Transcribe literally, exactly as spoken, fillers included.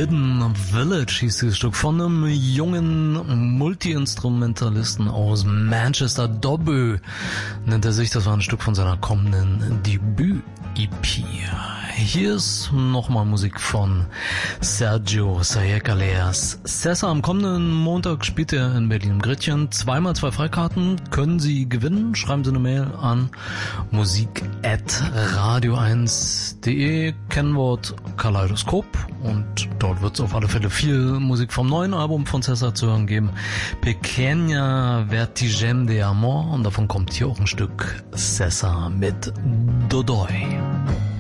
Hidden Village hieß dieses Stück von einem jungen Multi-Instrumentalisten aus Manchester. Dobby nennt er sich. Das war ein Stück von seiner kommenden Debüt-E P. Hier ist nochmal Musik von Sergio Sayek-Alias Sessa. Am kommenden Montag spielt er in Berlin im Gretchen. Zweimal zwei Freikarten können Sie gewinnen. Schreiben Sie eine Mail an musik at radio eins punkt de, Kennwort Kaleidoskop, und dort wird es auf alle Fälle viel Musik vom neuen Album von Sessa zu hören geben. Pequeña Vertigem de Amor, und davon kommt hier auch ein Stück Sessa mit Dodoy.